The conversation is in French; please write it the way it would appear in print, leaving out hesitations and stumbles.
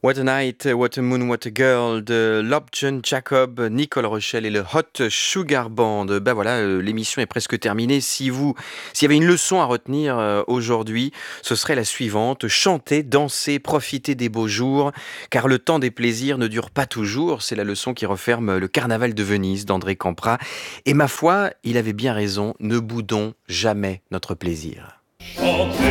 What a Night, What a Moon, What a Girl de Lobjon Jacob, Nicole Rochelle et le Hot Sugar Band. Ben voilà, l'émission est presque terminée. S'il y avait une leçon à retenir aujourd'hui, ce serait la suivante. Chanter, danser, profiter des beaux jours, car le temps des plaisirs ne dure pas toujours. C'est la leçon qui referme le Carnaval de Venise d'André Campra. Et ma foi, il avait bien raison, ne boudons jamais notre plaisir. Chanter,